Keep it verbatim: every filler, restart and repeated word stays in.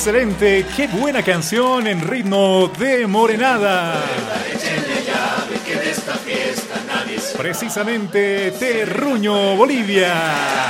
Excelente, qué buena canción en ritmo de morenada. Precisamente Terruño, Bolivia.